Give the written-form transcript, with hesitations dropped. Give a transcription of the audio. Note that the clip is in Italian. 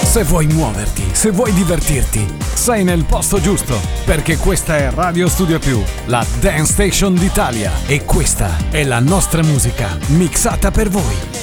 Se vuoi muoverti, se vuoi divertirti, sei nel posto giusto, perché questa è Radio Studio Più, la Dance Station d'Italia, e questa è la nostra musica mixata per voi.